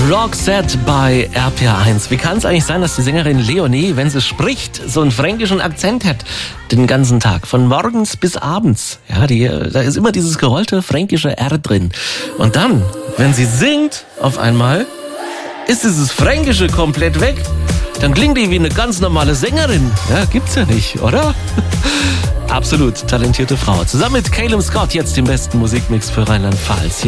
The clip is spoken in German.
Roxette bei RPR1. Wie kann es eigentlich sein, dass die Sängerin Leonie, wenn sie spricht, so einen fränkischen Akzent hat den ganzen Tag, von morgens bis abends? Ja, da ist immer dieses gerollte fränkische R drin. Und dann, wenn sie singt, auf einmal ist dieses Fränkische komplett weg. Dann klingt die wie eine ganz normale Sängerin. Ja, gibt's ja nicht, oder? Absolut talentierte Frau. Zusammen mit Calum Scott jetzt den besten Musikmix für Rheinland-Pfalz.